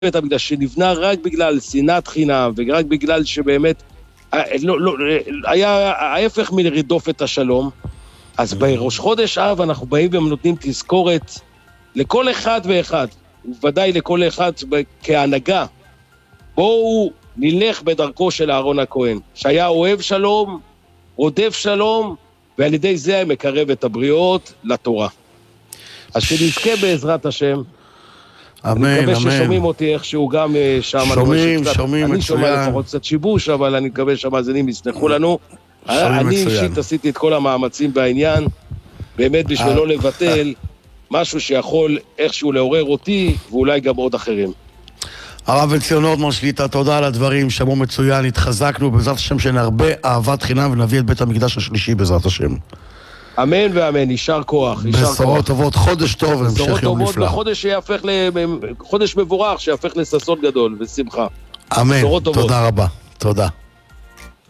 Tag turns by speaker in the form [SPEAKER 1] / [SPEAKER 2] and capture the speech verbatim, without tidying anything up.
[SPEAKER 1] בית המקדש שנבנה רק בגלל שנאת חינם, ורק בגלל שבאמת לא, לא, היה ההפך מלרדוף את השלום. אז בראש חודש אב אנחנו באים ונותנים תזכורת לכל אחד ואחד, ובוודאי לכל אחד כהנהגה. בואו נלך בדרכו של אהרון הכהן, שהיה אוהב שלום, רודף שלום, ועל ידי זה מקרב את הבריות לתורה. אז שנזכה בעזרת השם.
[SPEAKER 2] אמן,
[SPEAKER 1] אני מקווה
[SPEAKER 2] אמן.
[SPEAKER 1] ששומעים אותי איכשהו גם שם.
[SPEAKER 2] שומעים, שומעים מצוין.
[SPEAKER 1] אני שומע לפחות קצת שיבוש, אבל אני מקווה שהמאזינים יסלחו לנו. אני אישית עשיתי את כל המאמצים בעניין, באמת בשביל לא לבטל משהו שיכול איכשהו לעורר אותי, ואולי גם עוד אחרים.
[SPEAKER 2] הרב בן-ציון נורדמן שליט"א, תודה על הדברים, שמעו מצוין, התחזקנו בעזרת השם שנרבה אהבת חינם ונביא את בית המקדש השלישי בעזרת השם.
[SPEAKER 1] אמן ואמן, יישר כוח, יישר כוח.
[SPEAKER 2] בשורות טובות, חודש טוב והמשך יום נפלא.
[SPEAKER 1] חודש שיהפך, חודש מבורך שיהפך לששון גדול ושמחה.
[SPEAKER 2] אמן, תודה רבה, תודה.